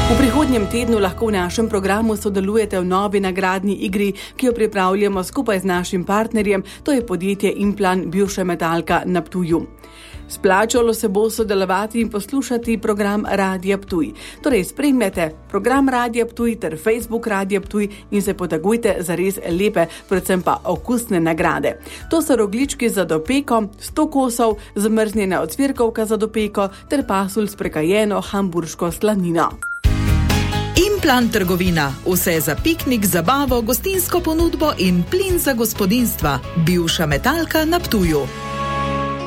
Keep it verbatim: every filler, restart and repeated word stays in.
V prihodnjem tednu lahko v našem programu sodelujete v novi nagradni igri, ki jo pripravljamo skupaj z našim partnerjem, to je podjetje Implan bivša Metalka na Ptuju. Splačalo se bo sodelovati in poslušati program Radia Ptuj. Torej spremljate program Radia Ptuj ter Facebook Radia Ptuj in se potegujte za res lepe, predvsem pa okusne nagrade. To so rogljički za dopeko, sto kosov, zamrznjena ocvirkovka za dopeko ter pasulj s prekajeno hamburško slanino. Implan trgovina. Vse za piknik, zabavo, gostinsko ponudbo in plin za gospodinjstva. Bivša Metalka na Ptuju.